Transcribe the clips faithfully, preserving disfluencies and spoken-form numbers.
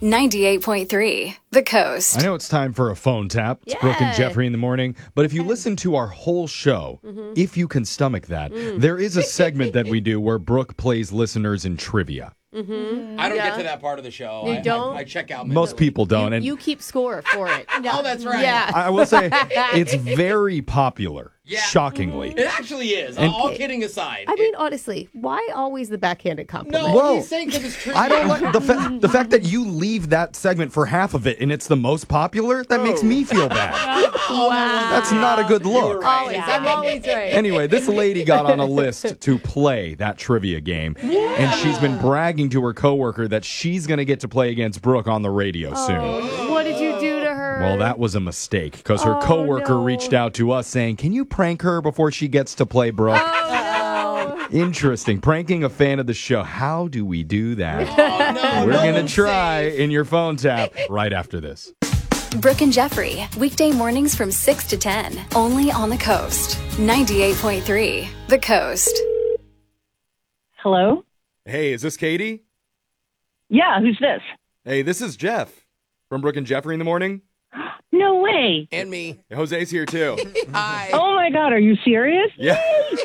ninety-eight point three, The Coast. I know it's time for a phone tap. It's Yeah. Brooke and Jeffrey in the morning. But if you listen to our whole show, Mm-hmm. if you can stomach that, Mm. there is a segment that we do where Brooke plays listeners in trivia. Mm-hmm. I don't Yeah. get to that part of the show. You I, don't? I, I check out. Most mentally. people don't. You, and you keep score for it. Oh, that's right. Yeah. I will say it's very popular, Yeah. shockingly. It actually is. And- all kidding aside. I mean, honestly, why always the backhanded compliment? no, Whoa. he's saying because it's trivia. I don't like the, fa- the fact that you leave that segment for half of it and it's the most popular. That makes me feel bad. Wow. That's not a good You were look. right. Always. I'm always right. Anyway, this lady got on a list to play that trivia game, and she's been bragging to her coworker that she's going to get to play against Brooke on the radio soon. Oh, what did you do to her? Well, that was a mistake because her Oh, coworker no. reached out to us saying, "Can you prank her before she gets to play Brooke?" Oh, Interesting. Pranking a fan of the show. How do we do that? Oh, no, We're no going to one's try safe. in your phone tap right after this. Brooke and Jeffrey, weekday mornings from six to ten, only on The Coast. ninety-eight point three, The Coast. Hello? Hey, is this Katie? Yeah, who's this? Hey, this is Jeff from Brooke and Jeffrey in the morning. No way. And me. Jose's here too. Hi. Oh my God, are you serious? Yeah.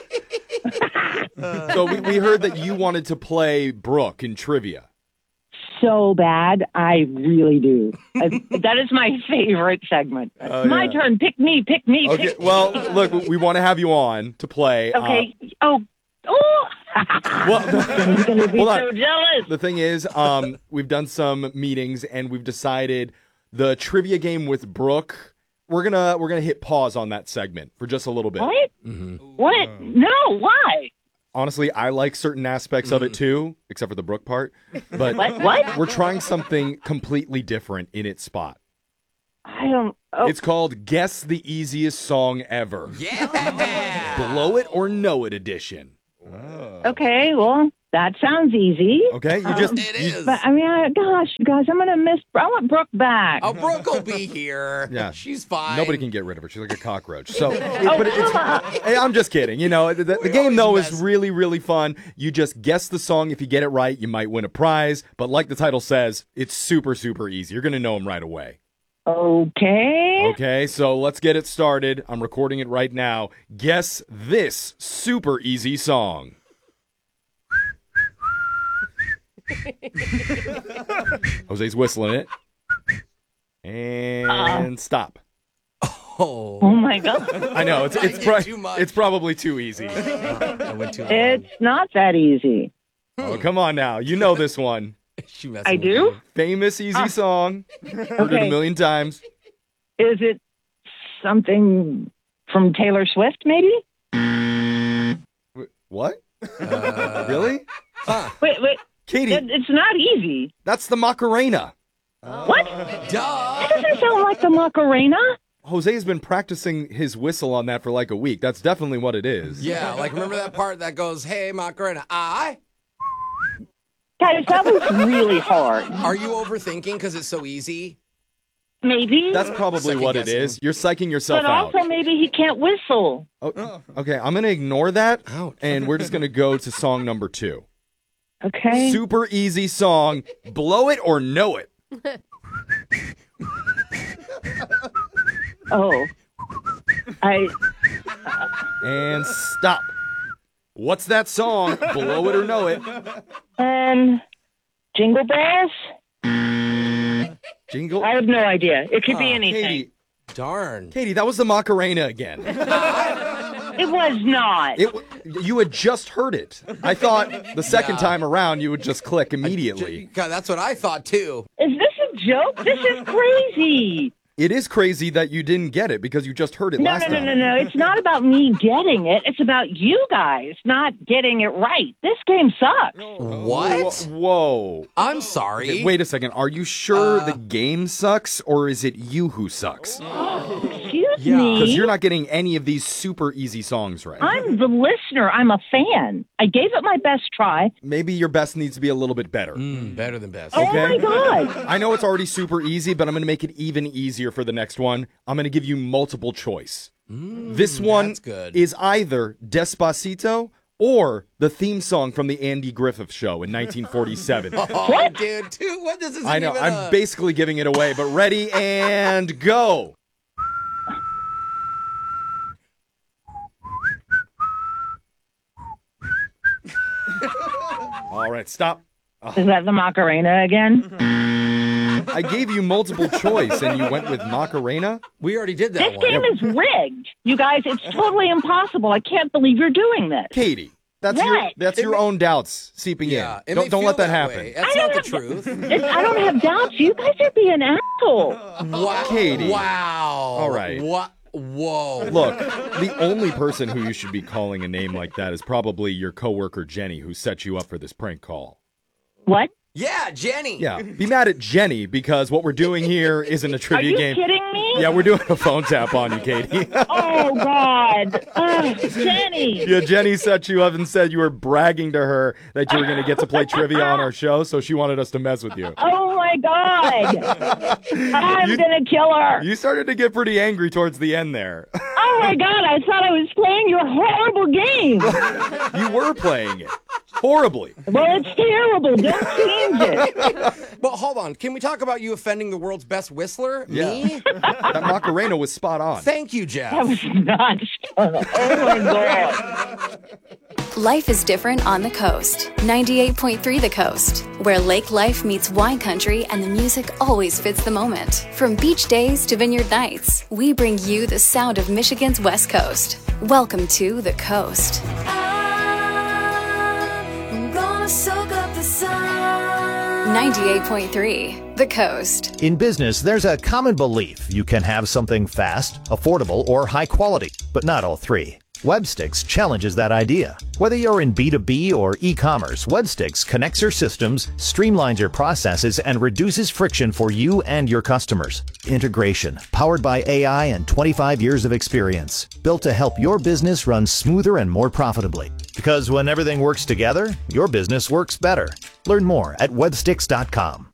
So we, we heard that you wanted to play Brooke in trivia. So bad. I really do. I, that is my favorite segment. Oh, my yeah. turn. Pick me, pick me, Okay, pick well, look, we want to have you on to play. uh, Okay. oh. Oh. well, I'm going to be hold on. so jealous. The thing is, um, we've done some meetings and we've decided the trivia game with Brooke. We're gonna we're gonna hit pause on that segment for just a little bit. What? What? No, why? Honestly, I like certain aspects of it too, except for the Brooke part. But What? What? we're trying something completely different in its spot. I don't. Oh, It's called Guess the Easiest Song Ever. Yeah. Blow It or Know It edition. okay. Well, that sounds easy. Okay, you just It you- is. But I mean, I, gosh, guys, I'm going to miss. I want Brooke back. Oh, Brooke will be here. Yeah. She's fine. Nobody can get rid of her. She's like a cockroach. So, Oh, but it's, come on. hey, I'm just kidding. You know, the, the We game though always is mess. really, really fun. You just guess the song. If you get it right, you might win a prize. But like the title says, it's super, super easy. You're gonna know them right away. Okay. Okay, so let's get it started. I'm recording it right now. Guess this super easy song. Jose's whistling it. And stop. Oh. Oh my God. I know it's it's I pro- did too much. it's probably too easy. I went too long. It's not that easy. Oh, come on now. You know this one. She messing I with do? me. Famous easy song. Heard it a Okay. million times. Is it something from Taylor Swift, maybe? Wh- What? Uh, Really? Huh. Wait, wait. Katie, It, it's not easy. that's the Macarena. What? Duh. That doesn't sound like the Macarena. Jose has been practicing his whistle on that for like a week. That's definitely what it is. Yeah, like remember that part that goes, "Hey, Macarena, I." Guys, that was really hard. Are you overthinking because it's so easy? Maybe. That's probably Second what it guessing. is. You're psyching yourself but out. also maybe he can't whistle. Oh, okay, I'm going to ignore that. Ouch. And we're just going to go to song number two. Okay. Super easy song. Blow it or know it. Oh. I. And stop. What's that song? Blow it or know it. Um. Jingle bells? Jingle. I have no idea. It could be Ah, anything. Katie, Darn. Katie, that was the Macarena again. It was not. It, w- you had just heard it. I thought the second Yeah. time around you would just click immediately. God, that's what I thought too. Is this a joke? This is crazy. It is crazy that you didn't get it because you just heard it No, last no, no, time. no, no. It's not about me getting it. It's about you guys not getting it right. This game sucks. What? Wh- Whoa. I'm sorry. Okay, wait a second. Are you sure Uh, the game sucks or is it you who sucks? Excuse Yeah. me. Because you're not getting any of these super easy songs right. I'm the listener. I'm a fan. I gave it my best try. Maybe your best needs to be a little bit better. Mm, better than best. Oh Okay. my God. I know it's already super easy, but I'm going to make it even easier for the next one. I'm going to give you multiple choice. Mm, This one that's good. is either Despacito or the theme song from the Andy Griffith Show in nineteen forty-seven. Oh, dude, dude, what this is I know, even I'm a... basically giving it away, but ready and go. All right, stop. Is that the Macarena again? I gave you multiple choice, and you went with Macarena? We already did that This one. game is rigged. You guys, it's totally impossible. I can't believe you're doing this. Katie, that's What? your that's It your may- own doubts seeping Yeah, in. it Don't, may don't feel let that, happen. way. That's I not the don't truth. It's, I don't have doubts. You guys are being assholes. Wow. Katie. Wow. All right. What? Whoa. Look, the only person who you should be calling a name like that is probably your coworker Jenny, who set you up for this prank call. What? Yeah, Jenny. Yeah, be mad at Jenny because what we're doing here isn't a Are trivia you game. kidding me? Yeah, we're doing a phone tap on you, Katie. Oh, God. Oh, Jenny. Yeah, Jenny set you up and said you were bragging to her that you were going to get to play trivia on our show, so she wanted us to mess with you. Oh, my God. I'm You- going to kill her. You started to get pretty angry towards the end there. Oh, my God. I thought I was playing your horrible game. You were playing it horribly. Well, it's terrible. Don't change it. Well, hold on. Can we talk about you offending the world's best whistler? Yeah. Me? That Macarena was spot on. Thank you, Jeff. That was not. Oh, my God. Life is different on the coast. ninety-eight point three The Coast, where lake life meets wine country and the music always fits the moment. From beach days to vineyard nights, we bring you the sound of Michigan's West Coast. Welcome to The Coast. I'm gonna soak up the sun. ninety-eight point three The Coast. In business, there's a common belief you can have something fast, affordable, or high quality, but not all three. Webstix challenges that idea. Whether you're in B two B or e-commerce, Webstix connects your systems, streamlines your processes, and reduces friction for you and your customers. Integration, powered by A I and twenty-five years of experience, built to help your business run smoother and more profitably. Because when everything works together, your business works better. Learn more at webstix dot com.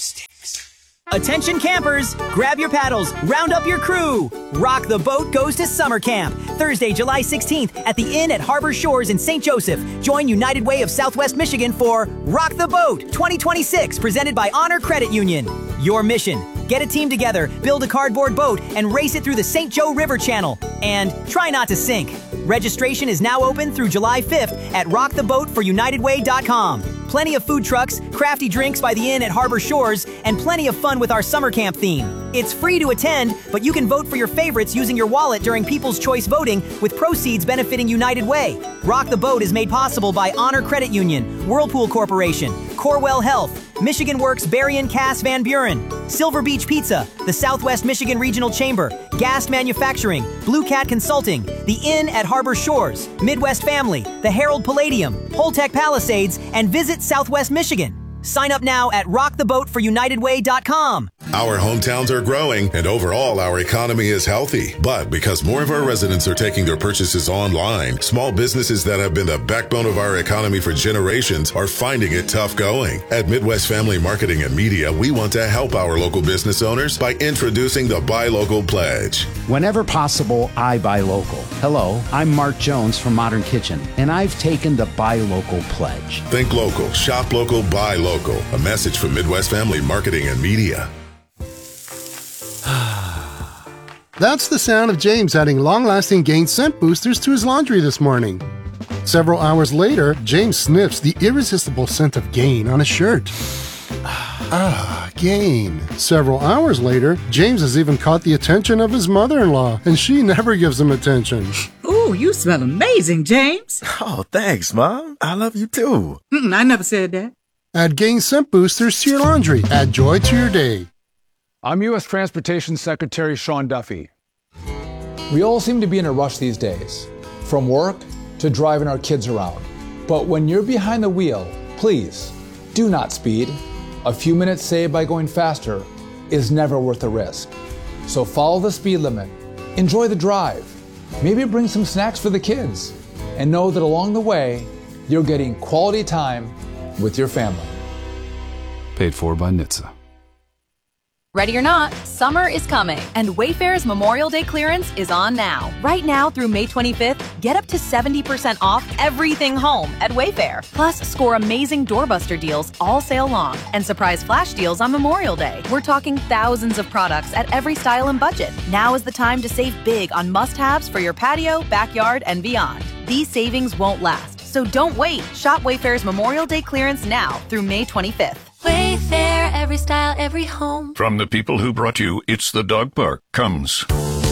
Attention campers, grab your paddles, round up your crew. Rock the Boat goes to summer camp. Thursday, July sixteenth at the Inn at Harbor Shores in Saint Joseph. Join United Way of Southwest Michigan for Rock the Boat twenty twenty-six, presented by Honor Credit Union. Your mission: get a team together, build a cardboard boat, and race it through the Saint Joe River Channel. And try not to sink. Registration is now open through July fifth at rock the boat for united way dot com. Plenty of food trucks, crafty drinks by the Inn at Harbor Shores, and plenty of fun with our summer camp theme. It's free to attend, but you can vote for your favorites using your wallet during People's Choice voting, with proceeds benefiting United Way. Rock the Boat is made possible by Honor Credit Union, Whirlpool Corporation, Corewell Health, Michigan Works Berrien Cass Van Buren, Silver Beach Pizza, the Southwest Michigan Regional Chamber, Gast Manufacturing, Blue Cat Consulting, the Inn at Harbor Shores, Midwest Family, the Herald Palladium, Holtec Palisades, and Visit Southwest Michigan. Sign up now at rock the boat for united way dot com. Our hometowns are growing, and overall, our economy is healthy. But because more of our residents are taking their purchases online, small businesses that have been the backbone of our economy for generations are finding it tough going. At Midwest Family Marketing and Media, we want to help our local business owners by introducing the Buy Local Pledge. Whenever possible, I buy local. Hello, I'm Mark Jones from Modern Kitchen, and I've taken the Buy Local Pledge. Think local, shop local, buy local. A message from Midwest Family Marketing and Media. That's the sound of James adding long-lasting Gain scent boosters to his laundry this morning. Several hours later, James sniffs the irresistible scent of Gain on his shirt. Ah, Gain. Several hours later, James has even caught the attention of his mother-in-law, and she never gives him attention. Ooh, you smell amazing, James. Oh, thanks, Mom. I love you too. Mm-mm, I never said that. Add Gain scent boosters to your laundry. Add joy to your day. I'm U S Transportation Secretary Sean Duffy. We all seem to be in a rush these days, from work to driving our kids around. But when you're behind the wheel, please do not speed. A few minutes saved by going faster is never worth the risk. So follow the speed limit, enjoy the drive, maybe bring some snacks for the kids, and know that along the way, you're getting quality time with your family. Paid for by N H T S A. Ready or not, summer is coming, and Wayfair's Memorial Day clearance is on now. Right now through May twenty-fifth, get up to seventy percent off everything home at Wayfair. Plus, score amazing doorbuster deals all sale long and surprise flash deals on Memorial Day. We're talking thousands of products at every style and budget. Now is the time to save big on must-haves for your patio, backyard, and beyond. These savings won't last, so don't wait. Shop Wayfair's Memorial Day clearance now through May twenty-fifth. Wayfair, every style, every home. From the people who brought you It's the Dog Park comes